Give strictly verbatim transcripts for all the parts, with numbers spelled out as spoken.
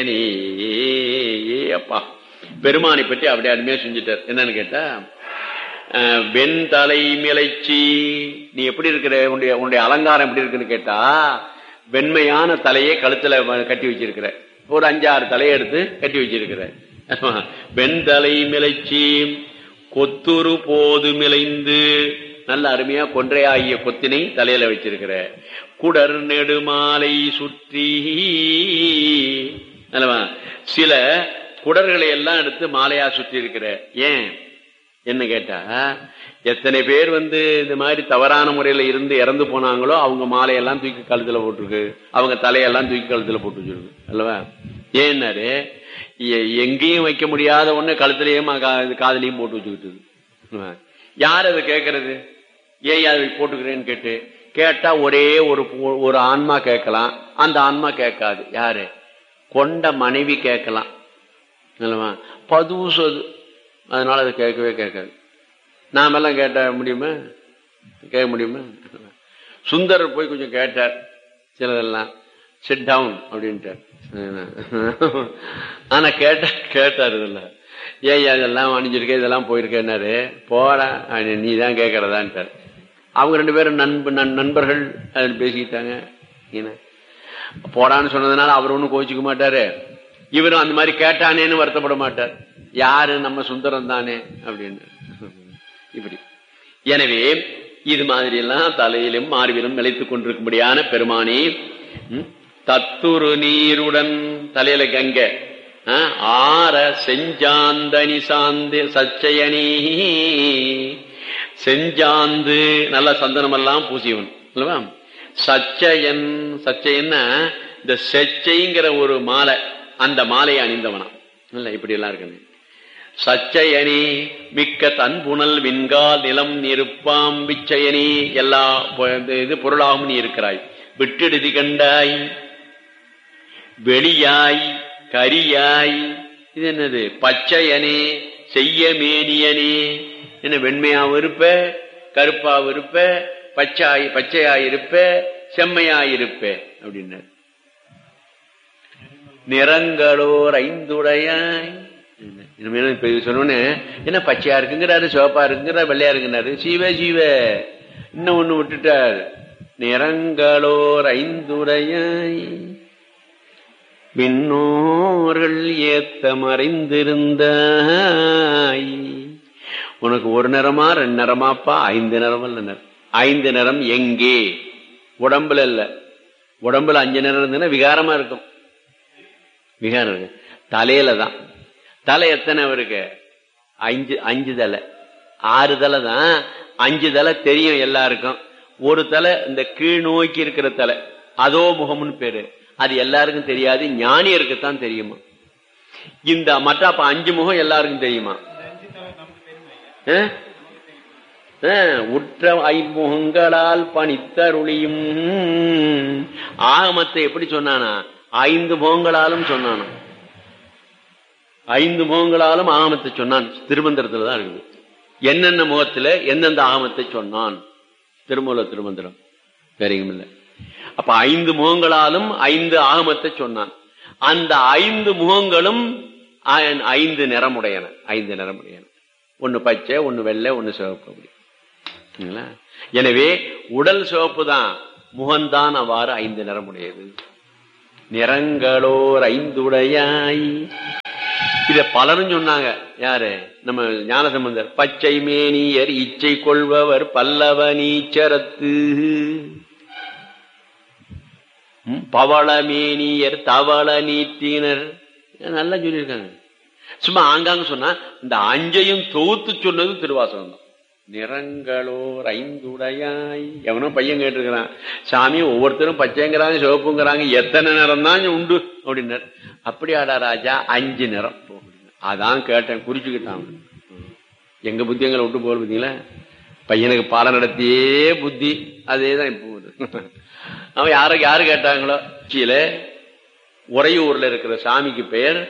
அப்பா பெருமானை பற்றி அப்படியே அருமையா செஞ்சுட்டார். என்னன்னு கேட்டா, வெண் தலை மிளைச்சி, நீ எப்படி இருக்கிற, உன்னுடைய உன்னுடைய அலங்காரம் எப்படி இருக்குன்னு கேட்டா, வெண்மையான தலையை கழுத்துல கட்டி வச்சிருக்கிற, ஒரு அஞ்சாறு தலையை எடுத்து கட்டி வச்சிருக்கிற. வெண்தலை மிளைச்சி கொத்துரு போது மிளைந்து, நல்ல அருமையா கொன்றையாகிய கொத்தினை தலையில வச்சிருக்கிற. குடர் நெடுமாலை சுற்றி, சில குடர்களை எல்லாம் எடுத்து மாலையா சுற்றி இருக்கிற. ஏன் என்ன கேட்டா, எத்தனை பேர் வந்து இந்த மாதிரி தவறான முறையில இருந்து இறந்து போனாங்களோ அவங்க மாலையெல்லாம் தூக்கி கழுத்துல போட்டிருக்கு, அவங்க தலையெல்லாம் தூக்கி கழுத்துல போட்டு வச்சிருக்கு அல்லவா. ஏன்னாரு, எங்கேயும் வைக்க முடியாத ஒண்ணு கழுத்துலயும் காதலையும் போட்டு வச்சுக்கிட்டு. யார் அதை கேட்கறது? ஏன் அதை போட்டுக்கிறேன்னு கேட்டு கேட்டா ஒரே ஒரு ஒரு ஆன்மா கேட்கலாம், அந்த ஆன்மா கேட்காது. யாரு? கொண்ட மனைவி கேட்கலாம் அல்லவா, பதுசது, அதனால அதை கேட்கவே கேட்காது. நாமெல்லாம் கேட்ட முடியுமா? கேட்க முடியுமா? சுந்தரர் போய் கொஞ்சம் கேட்டார் சிலதெல்லாம், சிட் டவுன் அப்படின்ட்டார். ஆனா கேட்ட கேட்டார் இதெல்லாம், ஏன் அதெல்லாம் அணிஞ்சிருக்க, இதெல்லாம் போயிருக்கேன்னாரு. போடா நீ தான் கேட்கறதான்ட்டார். அவங்க ரெண்டு பேரும் நண்ப நண்பர்கள் அதில் பேசிக்கிட்டாங்க. போடான்னு சொன்னதுனால அவர் ஒன்னும் கோச்சிக்க மாட்டாரு, இவரும் அந்த மாதிரி கேட்டானேன்னு வருத்தப்பட மாட்டார். யாரு? நம்ம சுந்தரம் தானே அப்படின்னு. இப்படி எனவே இது மாதிரி எல்லாம் தலையிலும் மார்பிலும் நிலைத்துக் கொண்டிருக்கும்படியான பெருமானே, தத்துரு நீருடன் தலையில கங்க, ஆர செஞ்சாந்தனி சாந்து சச்சயனி, செஞ்சாந்து நல்ல சந்தனம் எல்லாம் பூசியவன் அல்லவா. சச்சயன், சச்சயன்னா இந்த செச்சைங்கிற ஒரு மாலை, அந்த மாலையை அணிந்தவனா இல்ல. இப்படி எல்லாம் இருக்கு. சச்சயனி மிக்க தன்புணல் விண்கால் நிலம் நிருப்பாம் விச்சயனி, எல்லா இது பொருளாகவும் நீ இருக்கிறாய். விட்டெடுதி கண்டாய், வெளியாய், கரியாய், இது என்னது? பச்சையனே செய்ய மேனியனே, என்ன வெண்மையாவும் இருப்ப, கருப்பாவும் இருப்ப, பச்சாய் பச்சையாயிருப்ப, செம்மையாயிருப்ப அப்படின்னாரு. நிறங்களோர் ஐந்துடையாய், இப்ப சொன்னோன்னு என்ன பச்சையா இருக்குங்கிறாரு, சிவப்பா இருக்குங்கிறாரு, வெள்ளையா இருக்குங்கிறாரு. சீவ சீவ இன்னும் ஒண்ணு விட்டுட்டார். நிறங்களோர் ஐந்துடையாய் விண்ணோர்கள் ஏத்த மறைந்திருந்தாய். உனக்கு ஒரு நிறமா ரெண்டு நிறமாப்பா? ஐந்து நிறம் இல்ல. ஐந்து நிறம் எங்கே? உடம்புல இல்ல. உடம்புல அஞ்சு நிறம் இருந்ததுன்னா விகாரமா இருக்கும். விகாரம் இருக்கு தலையில தான். தலை எத்தனை அவருக்கு? அஞ்சு அஞ்சு தலை, ஆறு தலை தான். அஞ்சு தலை தெரியும் எல்லாருக்கும். ஒரு தலை இந்த கீழ் நோக்கி இருக்கிற தலை, அதோ முகம்னு பேரு, அது எல்லாருக்கும் தெரியாது, ஞானியருக்குத்தான் தெரியுமா. இந்த மற்ற அப்ப அஞ்சு முகம் எல்லாருக்கும் தெரியுமா? உற்ற ஐமுகங்களால் பணித்தருளியும். ஆகமத்தை எப்படி சொன்னானா? ஐந்து முகங்களாலும் சொன்னானா. ஐந்து முகங்களாலும் ஆகமத்தை சொன்னான். திருமந்திரத்துல தான் இருக்குது. என்னென்ன முகத்துல எந்தெந்த ஆகமத்தை சொன்னான்? திருமூல திருமந்திரம் வேறெங்குமில்லை. அப்ப ஐந்து முகங்களாலும் ஐந்து ஆகமத்தை சொன்னான். அந்த ஐந்து முகங்களும் ஐந்து நிறமுடையன. ஐந்து நிறமுடையன. ஒன்னு பச்சை, ஒன்னு வெள்ளை, ஒன்னு சிவப்பு. எனவே உடல் சிவப்பு தான், முகம்தான் அவ்வாறு ஐந்து நிறமுடையது. நிறங்களோர் ஐந்துடையாய், இத பலரும் சொன்னாங்க. யாரு? நம்ம ஞானசம்பந்தர். பச்சை மேனியர் இச்சை கொள்பவர் பல்லவ நீச்சரத்து, பவள மேனியர் தவள நீட்டினர், நல்லா சொல்லியிருக்காங்க. சும்மா ஆங்காங்க சொன்னா இந்த அஞ்சையும் தொகுத்து சொன்னது திருவாசகம் தான். நிறங்களோர் ஐந்துடையாய். எவனோ பையன் கேட்டிருக்கிறான், சாமி ஒவ்வொருத்தரும் பச்சைங்கிறாங்க, சிவப்புங்கிறாங்க, எத்தனை நிறம் தான் உண்டு அப்படின்னாரு. அப்படியாடா ராஜா, அஞ்சு நிறம். அதான் கேட்டேன், குறிச்சுக்கிட்டான். எங்க புத்தி எங்களை விட்டு போல பார்த்தீங்களா? பையனுக்கு பாடம் நடத்தியே புத்தி அதேதான் இப்போ. அவன் யார யாரு கேட்டாங்களோ, கீழே உறையூர்ல இருக்கிற சாமிக்கு பெயர்,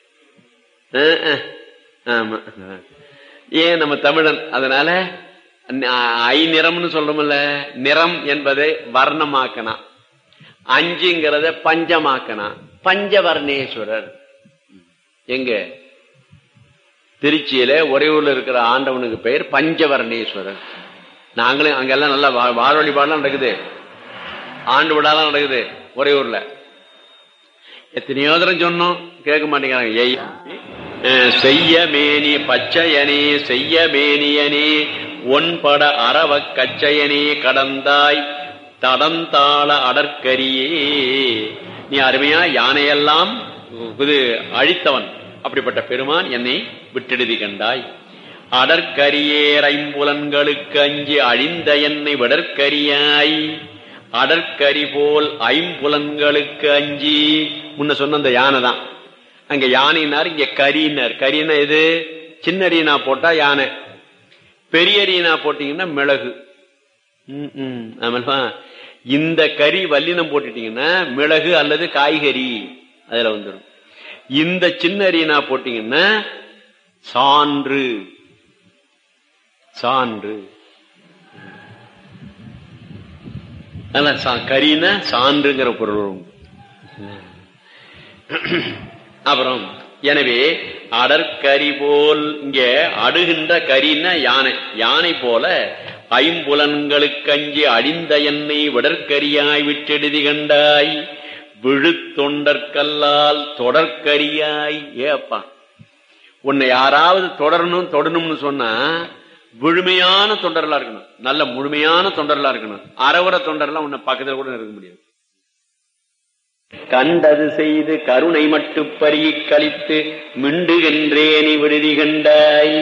ஆமா ஏன் நம்ம தமிழன், அதனால ஐ நிறம்னு சொல்றோம்ல. நிறம் என்பதை வர்ணமாக்கனா, அஞ்சுங்கிறத பஞ்சமாக்கனா. பஞ்சவர்ணேஸ்வரர். எங்க திருச்சியில ஒரே ஊர்ல இருக்கிற ஆண்டவனுக்கு பெயர் பஞ்சவர்ணேஸ்வரர். நாங்களும் அங்கெல்லாம் நல்லா வார வழிபாடுலாம் நடக்குது, ஆண்டு விழாலாம் நடக்குது ஒரே ஊர்ல. எத்தனையோ தரம் சொன்னோம், கேட்க மாட்டேங்கிறாங்க. செய்ய மேனி பச்சையனே செய்ய மேனியனே ஒன்பட அரவ கச்சையனே கடந்தாய் தடந்தாள அடற்கரியே. நீ அருமையா யானையெல்லாம் இது அழித்தவன், அப்படிப்பட்ட பெருமான் என்னை விட்டெடுதி கண்டாய். அடற்கரியேர் ஐம்புலன்களுக்கு அஞ்சு அழிந்த என்னை விடற்கரியாய். அடற்கரி போல் ஐம்புலன்களுக்கு அஞ்சி. முன்ன சொன்ன அந்த யானை தான், அங்க யானைனார், இங்க கரினார். கரினா எது? சின்ன அரியனா போட்டா யானை, பெரிய அரியனா போட்டீங்கன்னா மிளகு. ஆமா, இந்த கறி வல்லினம் போட்டுட்டீங்கன்னா மிளகு அல்லது காய்கறி அதுல வந்துடும். இந்த சின்ன அரியனா போட்டீங்கன்னா சான்று சான்று. கரினா சான்றுங்கிற பொருள். அப்புறம் எனவே அடற்கரி போல், இங்க அடுகின்ற கரின்னா யானை. யானை போல ஐம்புலன்களுக்கு அஞ்சி அழிந்த என்னை விடற்கரியாய் விட்டெடுதி கண்டாய். விழுத்தொண்டற்கல்லால் தொடர்கரியாய். ஏப்பா, உன்னை யாராவது தொடரணும் தொடரணும்னு சொன்னா முழுமையான தொண்டர்களா இருக்கணும், நல்ல முழுமையான தொண்டர்களா இருக்கணும். அறவுற தொண்டர்லாம் உன்னை பக்கத்துல கூட இருக்க முடியாது. கண்டது செய்து கருணை மட்டு பருகி கழித்து மிண்டுகின்றேனி விடுதி கண்டாய்.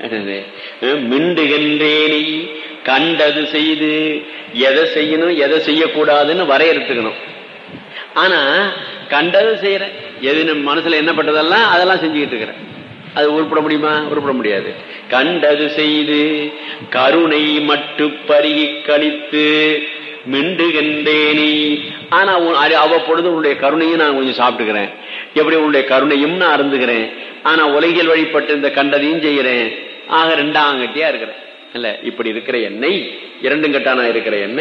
மிண்டுகின்றேனி கண்டது செய்து, எதை செய்யணும் எதை செய்யக்கூடாதுன்னு வரையறுத்துக்கணும். ஆனா கண்டது செய்யற, எது மனசுல என்ன பட்டதெல்லாம் அதெல்லாம் செஞ்சுக்கிட்டு இருக்கிறேன், அது உருப்பட முடியுமா? உருப்பட முடியாது. கண்டது செய்து கருணை மட்டு பருகி கழித்து மிண்டுகின்றேனி. ஆனா அவ்வப்பொழுது உன்னுடைய கருணையும் நான் கொஞ்சம் சாப்பிட்டுக்கிறேன், எப்படி உன்னுடைய கருணையும் நான் அருந்துகிறேன். ஆனா உலகில் வழிபட்டு இந்த கண்டதையும் செய்கிறேன். ஆக ரெண்டாம் கட்டியா இருக்கிறேன் இல்ல. இப்படி இருக்கிற என்னை, இரண்டும் கட்டானா இருக்கிற என்ன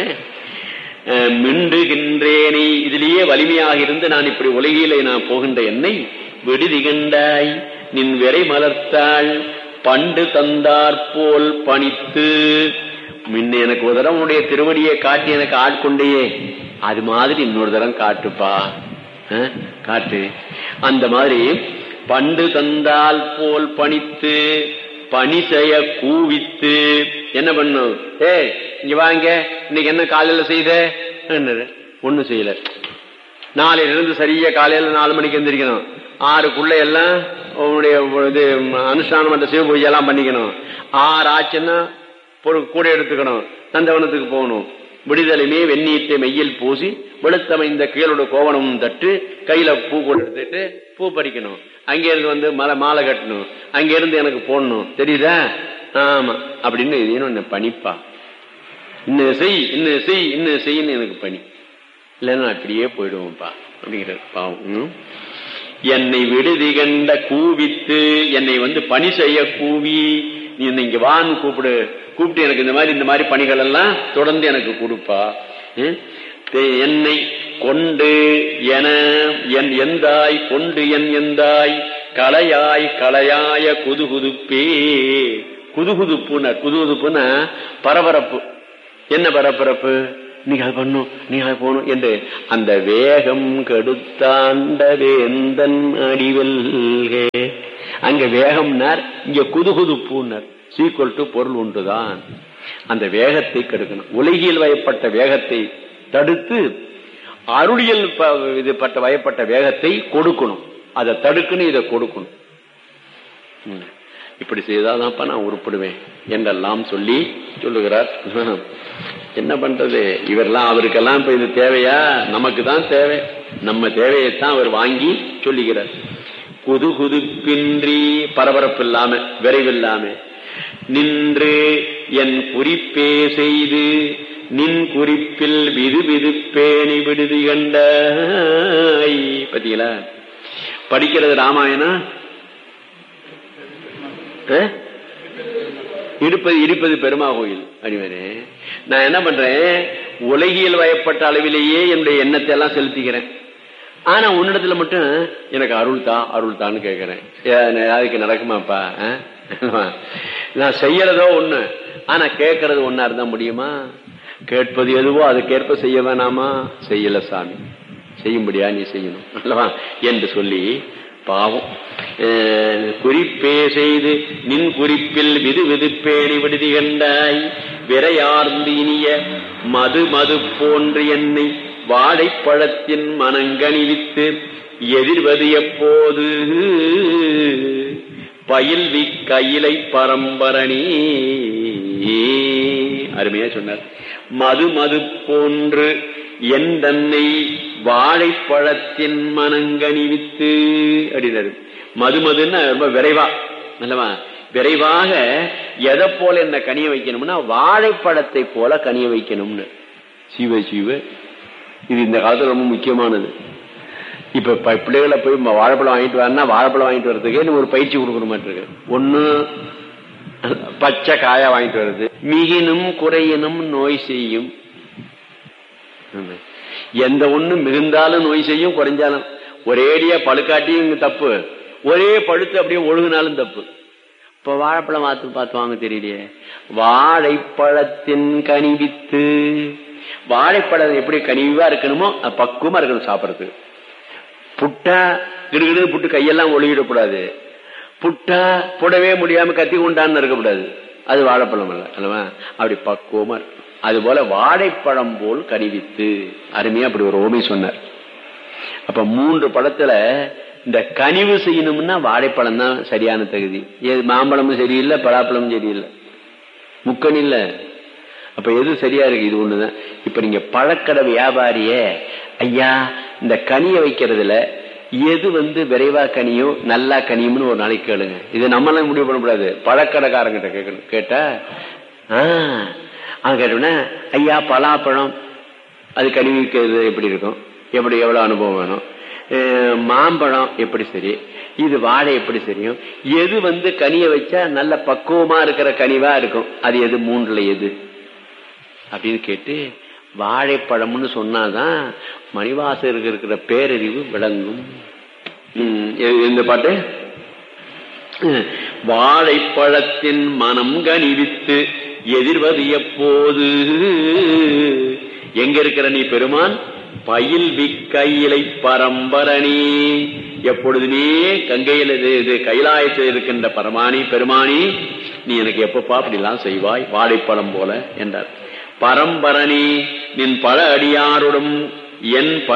மிண்டுகின்றேனே, இதிலேயே வலிமையாக இருந்து நான் இப்படி உலகிலே நான் போகின்ற என்னை விடுதி கண்டாய். நின் விரை மலர்த்தாள் பண்டு தந்தாற்போல் பணித்து. முன்ன எனக்கு ஒரு தரம் உன்னுடைய திருவடியை காட்டி எனக்கு ஆட்கொண்டையே, அது மாதிரி இன்னொரு தரம் காட்டுப்பா, காட்டு. அந்த மாதிரி பண்டு தந்தால் போல் பணித்து பணி செய்ய கூவித்து. என்ன பண்ணும்? ஏ இங்க வாங்க, இன்னைக்கு என்ன காலையில செய்த? ஒண்ணும் செய்யல. நாளையில இருந்து சரியா காலையில நாலு மணிக்கு எந்திரிக்கணும், ஆறுக்குள்ள எல்லாம் உன்னுடைய இது அனுஷ்டானம் அந்த சிவ பூஜை எல்லாம் பண்ணிக்கணும். ஆறு ஆச்சுன்னா கூட எடுத்துக்கணும், நந்தவனத்துக்கு போகணும். விடுதலைமே வெந்நீட்டை மெய்யில் பூசி வெளுத்தமைந்த கீழோட கோவணமும் தட்டு கையில பூ கூட எடுத்துட்டு பூ பறிக்கணும். அங்க இருந்து வந்து மலை மாலை கட்டணும், அங்க இருந்து எனக்கு போடணும், தெரியுதா? ஆமா அப்படின்னு இது பணிப்பா. இன்னும் செய் இன்னும் செய் இன்னும் செய்யன்னு எனக்கு பணி இல்லைன்னா அப்படியே போயிடுவோம்ப்பா அப்படிங்கிற பாவம். என்னை விடுதி கண்ட கூவித்து, என்னை வந்து பணி செய்ய கூவி, நீ இங்க வான்னு கூப்பிடு, கூப்பிட்டு எனக்கு இந்த மாதிரி இந்த மாதிரி பணிகள் எல்லாம் தொடர்ந்து எனக்கு கொடுப்பா. என்னை கொண்டு என என் எந்தாய் கொண்டு என் எந்தாய் கலையாய் கலையாய குதுகுதுப்பே. குதுகுதுப்புனர், குதுகுதுப்புன்னா பரபரப்பு. என்ன பரபரப்பு? நீங்க அது பண்ணும், நீங்க அது போகணும் என்று அந்த வேகம் கெடுத்தாண்ட வேந்தன் அடிவல்கே. அங்க வேகம்னார், இங்க குதுகுதுப்புனர். சீக்குவல் டு பொருள் ஒன்றுதான். அந்த வேகத்தை கெடுக்கணும். உலகில் வயப்பட்ட வேகத்தை தடுத்து அருளியல் இது பட்ட வயப்பட்ட வேகத்தை கொடுக்கணும். அதை தடுக்கணும், இதை கொடுக்கணும். இப்படி செய்தாதான்ப்பா நான் உருப்படுவேன் என்றெல்லாம் சொல்லி சொல்லுகிறார். என்ன பண்றது? இவரெல்லாம் அவருக்கெல்லாம் இப்ப இது தேவையா? நமக்கு தான் தேவை. நம்ம தேவையைத்தான் அவர் வாங்கி சொல்லுகிறார். குது குதுப்பின்றி, பரபரப்பு இல்லாம விரைவில்லாம நின்று என் குறிப்பே செய்து நின் குறிப்பில் விது விதுப்பேணி விடுதி கண்டாய். பத்தீங்களா? படிக்கிறது ராமாயணம், இருப்பது இருப்பது பெருமா கோயில். அடிவரே நான் என்ன பண்றேன்? உலகியல் வயப்பட்ட அளவிலேயே என்னுடைய எண்ணத்தை எல்லாம் செலுத்திக்கிறேன். ஆனா உன்னிடத்துல மட்டும் எனக்கு அருள் தான் அருள் தான்னு கேட்கிறேன். அதுக்கு நடக்குமாப்பா? நான் செய்யறதோ ஒண்ணு, ஆனா கேட்கறது ஒன்னா இருந்தா முடியுமா? கேட்பது எதுவோ அதுக்கேற்ப செய்ய வேணாமா? செய்யல சாமி, செய்யும்படியா நீ செய்யணும் அல்லவா என்று சொல்லி பாவம் குறிப்பே செய்து நின் குறிப்பில் விது விதுப்பேணி விடுதி கண்டாய் விரையார்ந்து இனிய மது மது போன்று என்னை வாழைப்பழத்தின் மனங்கணிவித்து எதிர்வது எப்போது பயில்வி கையிலை பரம்பரணி. அருமையா சொன்னார். மது மது போன்று என் தன்னை வாழைப்பழத்தின் மனங்கணிவித்து அப்படின்னாரு. மது மதுன்னா ரொம்ப விரைவா அல்லவா, விரைவாக எதை போல என்ன கனிய வைக்கணும்னா வாழைப்பழத்தை போல கனிய வைக்கணும்னு. சிவ சிவ, இது இந்த காலத்துல ரொம்ப முக்கியமானது. இப்ப பிள்ளைகளை போய் வாழைப்பழம் வாங்கிட்டு வரனா வாழைப்பழம் வாங்கிட்டு வர்றதுக்கு ஒரு பயிற்சி கொடுக்குற மாதிரி இருக்கு. ஒண்ணு பச்சை காயா வாங்கிட்டு வர்றது, மிகினும் குறையினும் நோய் செய்யும். எந்த ஒண்ணு மிகுந்தாலும் நோய் செய்யும், குறைஞ்சாலும். ஒரேடியா பழுக்காட்டியும் தப்பு, ஒரே பழுத்து அப்படியே ஒழுகுனாலும் தப்பு. இப்ப வாழைப்பழம் பார்த்து பார்த்து வாங்க தெரியலையே. வாழைப்பழத்தின் கனிவித்து, வாழைப்பழம் எப்படி கனிவா இருக்கணுமோ பக்குவமா இருக்கணும் சாப்பிடறதுக்கு. புட்டா கிடுகிடு புட்டு கையெல்லாம் ஒழுகிடக்கூடாது, புட்டா புடவே முடியாம கத்தி கொண்டான்னு இருக்கக்கூடாது, அது வாழைப்பழம் அல்ல அல்லவா. அப்படி பக்குவமா இருக்கு. அது போல வாழைப்பழம் போல் கனிவித்து, அருமையா அப்படி ஒரு ஓமை சொன்னார். அப்ப மூன்று பழத்துல இந்த கனிவு செய்யணும்னா வாழைப்பழம் தான் சரியான தகுதி. மாம்பழமும் சரியில்லை, பலாப்பழமும் சரியில்லை, முக்கணி இல்ல. அப்ப எது சரியா இருக்கு? இது ஒண்ணுதான். இப்ப நீங்க பழக்கடை வியாபாரிய ஐயா இந்த கனிய வைக்கிறதுல எது வந்து விரைவா கனியோ நல்லா கனியும்னு ஒரு நாளைக்கு கேளுங்க. இது நம்மளாம் முடிவு பண்ணக்கூடாது, பழக்கடைக்காரங்கிட்ட கேட்கணும். கேட்டா ஆஹ் அவன் கேட்டோம்னா ஐயா பலாப்பழம் அது கனிவிக்கிறது எப்படி இருக்கும், எப்படி எவ்வளவு அனுபவம் வேணும், மாம்பழம் எப்படி சரி, இது வாழை எப்படி சரியும், எது வந்து கனிய வச்சா நல்ல பக்குவமா இருக்கிற கனிவா இருக்கும், அது எது மூன்றுல எது அப்படின்னு கேட்டு வாழைப்பழம்னு சொன்னாதான் மணிவாசகருக்கு இருக்கிற பேரறிவு விளங்கும். இந்த பாட்டு வாழைப்பழத்தின் மனம் கனிவித்து எதிர்வது எப்போது, எங்க இருக்கிற நீ பெருமான்? பயில்வி கையிலை பரம்பரணி, எப்பொழுதுமே கங்கையில இது கைலாயத்தில் இருக்கின்ற பரமானி பெருமானி, நீ எனக்கு எப்பப்பா அப்படிலாம் செய்வாய் வாழைப்பழம் போல என்றார். பரம்பரணி நின் பல அடியாரோடும் என்